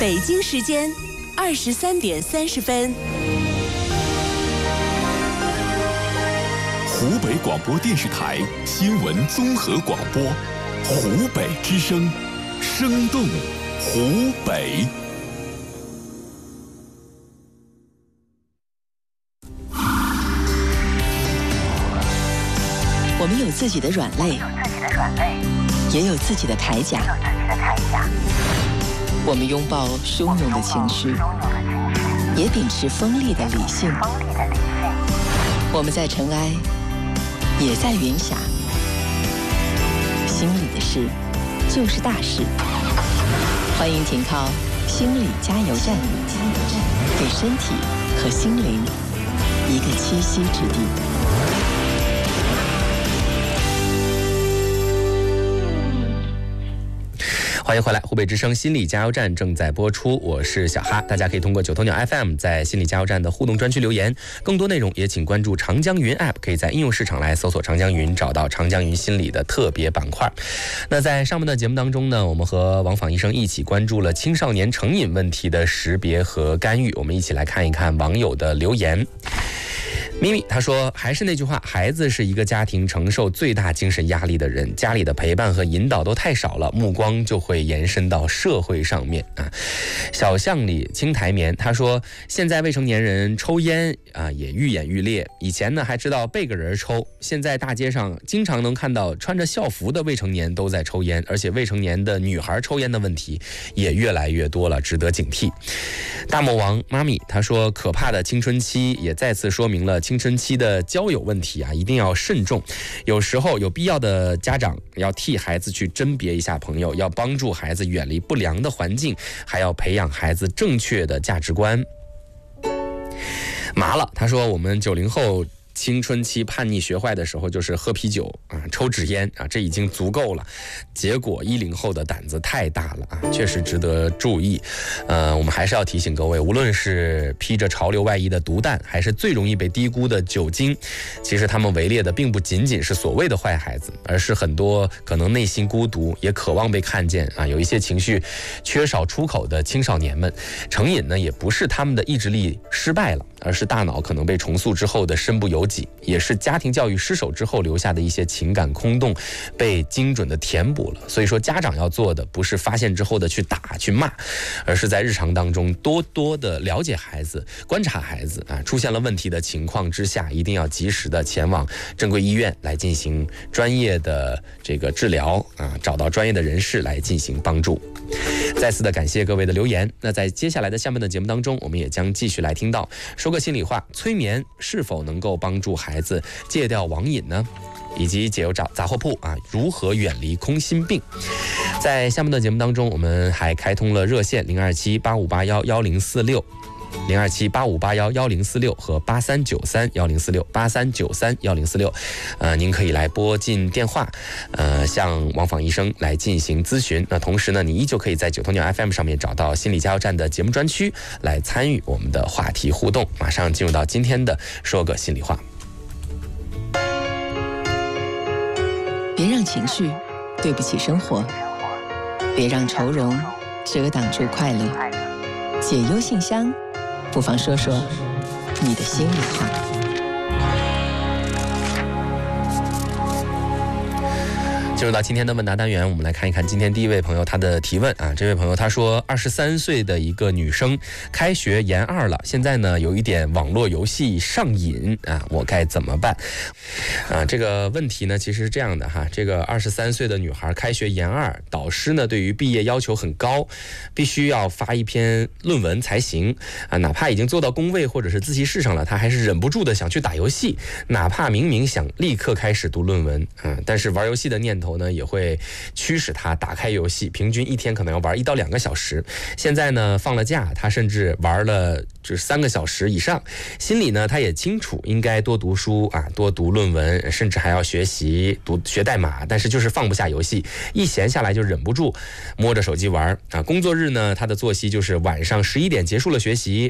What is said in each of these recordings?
北京时间23:30。 湖北广播电视台新闻综合广播，湖北之声，生动湖北。 我们有自己的软肋，也有自己的铠甲。我们拥抱汹涌的情绪，也秉持锋利的理性。我们在尘埃，也在云霞。心里的事就是大事。欢迎停靠心理加油站，给身体和心灵一个栖息之地。 欢迎回来，湖北之声心理加油站正在播出，我是小哈。大家可以通过九头鸟 FM 在心理加油站的互动专区留言，更多内容也请关注长江云 App， 可以在应用市场来搜索长江云，找到长江云心理的特别板块。那在上面的节目当中呢，我们和王访医生一起关注了青少年成瘾问题的识别和干预，我们一起来看一看网友的留言。咪咪他说，还是那句话，孩子是一个家庭承受最大精神压力的人，家里的陪伴和引导都太少了，目光就会延伸到社会上面啊。小巷里青苔棉他说，现在未成年人抽烟也愈演愈烈，以前呢还知道背个人抽，现在大街上经常能看到穿着校服的未成年都在抽烟，而且未成年的女孩抽烟的问题也越来越多了，值得警惕。大魔王妈咪他说，可怕的青春期也再次说明了青春期的交友问题一定要慎重，有时候有必要的家长要替孩子去甄别一下朋友，要帮助孩子远离不良的环境，还要培养孩子正确的价值观。麻了他说，我们90后青春期叛逆学坏的时候就是喝啤酒抽纸烟这已经足够了，结果10后的胆子太大了确实值得注意。我们还是要提醒各位，无论是披着潮流外衣的毒弹，还是最容易被低估的酒精，其实他们围猎的并不仅仅是所谓的坏孩子，而是很多可能内心孤独，也渴望被看见有一些情绪缺少出口的青少年们。成瘾呢，也不是他们的意志力失败了，而是大脑可能被重塑之后的身不由己，也是家庭教育失手之后留下的一些情感空洞被精准的填补了。所以说家长要做的不是发现之后的去打去骂，而是在日常当中多多的了解孩子，观察孩子出现了问题的情况之下，一定要及时的前往正规医院来进行专业的这个治疗找到专业的人士来进行帮助。再次的感谢各位的留言。那在接下来的下面的节目当中，我们也将继续来听到，说个心里话，催眠是否能够帮助孩子戒掉网瘾呢？以及解忧杂货铺如何远离空心病。在下面的节目当中，我们还开通了热线02785811046。02785811046和83931046，83931046，您可以来拨进电话，向王访医生来进行咨询。那同时呢，你依旧可以在九头鸟 FM 上面找到心理加油站的节目专区来参与我们的话题互动。马上进入到今天的说个心里话。 别让情绪对不起生活，别让愁容遮挡住快乐。解忧信箱，不妨说说你的心里话。 进入到今天的问答单元，我们来看一看今天第一位朋友他的提问这位朋友他说，23岁的一个女生开学研2了，现在呢有一点网络游戏上瘾我该怎么办？这个问题呢其实是这样的这个23岁的女孩开学研2，导师呢对于毕业要求很高，必须要发一篇论文才行哪怕已经做到工位或者是自习室上了，她还是忍不住的想去打游戏，哪怕明明想立刻开始读论文但是玩游戏的念头呢也会驱使他打开游戏，平均一天可能要玩1到2个小时。现在呢放了假，他甚至玩了就是3个小时以上。心里呢他也清楚应该多读书多读论文，甚至还要学习学代码，但是就是放不下游戏，一闲下来就忍不住摸着手机玩工作日呢他的作息就是晚上11点结束了学习，玩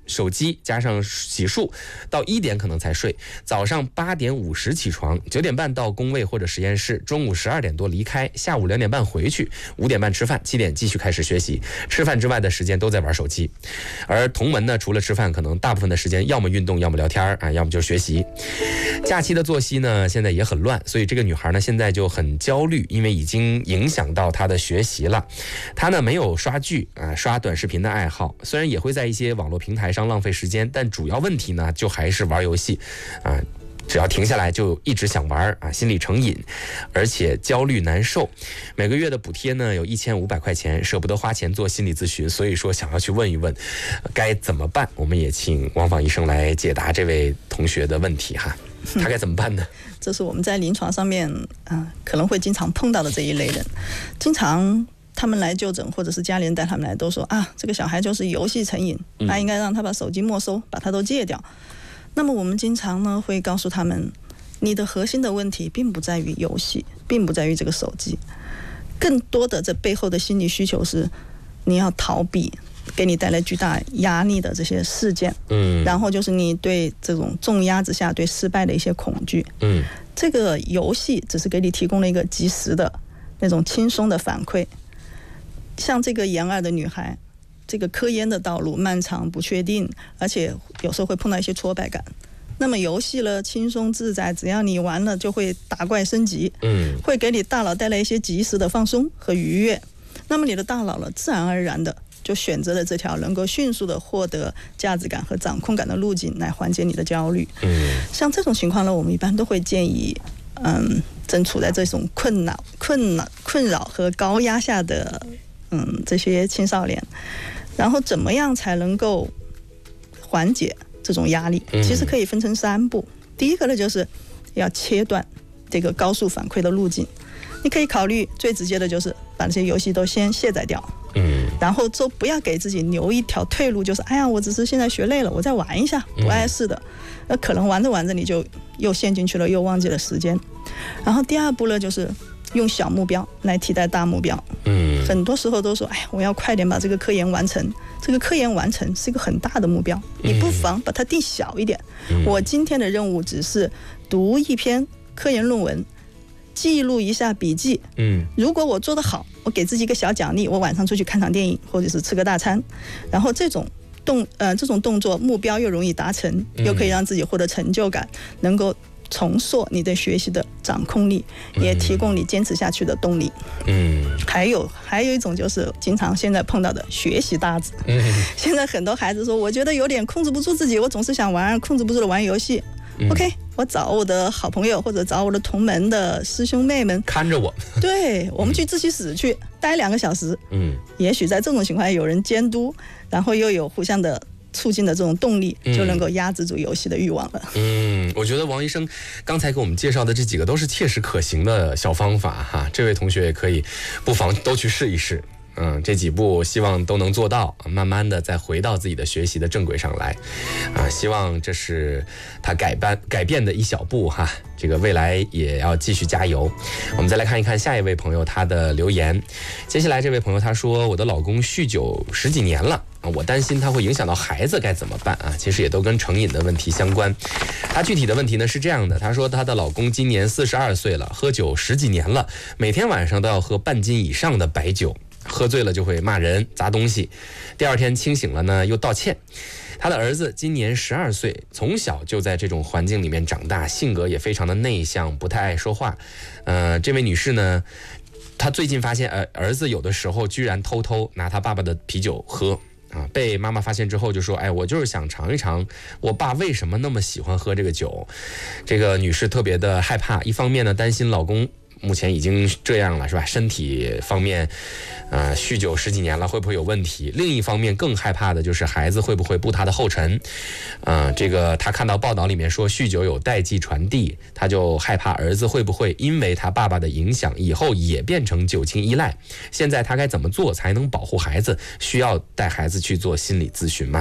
手机加上洗漱，到1点可能才睡。早上8点50起床，9点半到工位或者实验室，中午12点多离开，下午2点半回去，5点半吃饭，7点继续开始学习。吃饭之外的时间都在玩手机。而同门呢，除了吃饭，可能大部分的时间要么运动，要么聊天啊，要么就是学习。假期的作息呢，现在也很乱，所以这个女孩呢，现在就很焦虑，因为已经影响到她的学习了。她呢没有刷剧啊、刷短视频的爱好，虽然也会在一些网络平台上浪费时间，但主要问题呢就还是玩游戏啊。只要停下来就一直想玩啊，心理成瘾，而且焦虑难受。每个月的补贴呢有1500块钱，舍不得花钱做心理咨询，所以说想要去问一问该怎么办。我们也请王芳医生来解答这位同学的问题哈，他该怎么办呢？ 这是我们在临床上面可能会经常碰到的这一类人，经常他们来就诊，或者是家里人带他们来，都说这个小孩就是游戏成瘾，那应该让他把手机没收，把他都戒掉。那么我们经常呢会告诉他们，你的核心的问题并不在于游戏，并不在于这个手机，更多的这背后的心理需求是你要逃避给你带来巨大压力的这些事件，然后就是你对这种重压之下对失败的一些恐惧，这个游戏只是给你提供了一个及时的那种轻松的反馈。像这个研二的女孩，这个科研的道路漫长不确定，而且有时候会碰到一些挫败感。那么游戏了轻松自在，只要你玩了就会打怪升级，会给你大脑带来一些及时的放松和愉悦。那么你的大脑了自然而然的就选择了这条能够迅速的获得价值感和掌控感的路径来缓解你的焦虑。像这种情况呢，我们一般都会建议正处在这种困扰和高压下的这些青少年，然后怎么样才能够缓解这种压力，其实可以分成3步。第一个呢，就是要切断这个高速反馈的路径。你可以考虑最直接的就是把这些游戏都先卸载掉，然后就不要给自己留一条退路，就是我只是现在学累了，我再玩一下，不碍事的。那可能玩着玩着你就又陷进去了，又忘记了时间。然后第2步呢，就是用小目标来替代大目标。很多时候都说我要快点把这个科研完成，这个科研完成是一个很大的目标，你不妨把它定小一点。我今天的任务只是读一篇科研论文，记录一下笔记，如果我做得好，我给自己一个小奖励，我晚上出去看场电影或者是吃个大餐。然后这种动作目标又容易达成，又可以让自己获得成就感，能够重塑你对学习的掌控力，也提供你坚持下去的动力。还有一种就是经常现在碰到的学习大子。现在很多孩子说，我觉得有点控制不住自己，我总是想玩，控制不住的玩游戏。OK， 我找我的好朋友或者找我的同门的师兄妹们看着我， 对，我们去自习室去待2个小时。也许在这种情况下有人监督，然后又有互相的促进的这种动力，就能够压制住游戏的欲望了。 我觉得王医生刚才给我们介绍的这几个都是切实可行的小方法哈，这位同学也可以不妨都去试一试。这几步希望都能做到，慢慢的再回到自己的学习的正轨上来，希望这是他改变的一小步哈，这个未来也要继续加油。我们再来看一看下一位朋友他的留言。接下来这位朋友他说，我的老公酗酒10几年了，我担心他会影响到孩子，该怎么办啊？其实也都跟成瘾的问题相关。他具体的问题呢是这样的，他说他的老公今年42岁了，喝酒10几年了，每天晚上都要喝半斤以上的白酒，喝醉了就会骂人砸东西，第2天清醒了呢又道歉。他的儿子今年12岁，从小就在这种环境里面长大，性格也非常的内向，不太爱说话。这位女士呢，她最近发现儿子有的时候居然偷偷拿他爸爸的啤酒喝被妈妈发现之后就说，我就是想尝一尝我爸为什么那么喜欢喝这个酒。这个女士特别的害怕，一方面呢担心老公目前已经这样了是吧，身体方面酗酒10几年了会不会有问题，另一方面更害怕的就是孩子会不会步他的后尘。这个他看到报道里面说酗酒有代际传递，他就害怕儿子会不会因为他爸爸的影响以后也变成酒精依赖。现在他该怎么做才能保护孩子？需要带孩子去做心理咨询吗？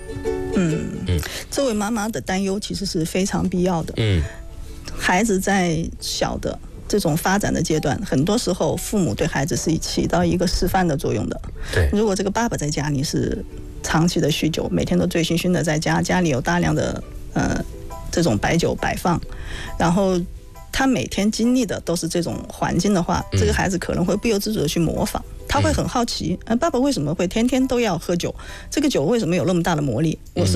这位妈妈的担忧其实是非常必要的。孩子在小的这种发展的阶段，很多时候父母对孩子是起到一个示范的作用的。 对， 如果这个爸爸在家里是长期的酗酒，每天都醉醺醺的在家里有大量的这种白酒摆放，然后他每天经历的都是这种环境的话，这个孩子可能会不由自主的去模仿，他会很好奇，爸爸为什么会天天都要喝酒？这个酒为什么有那么大的魔力？我是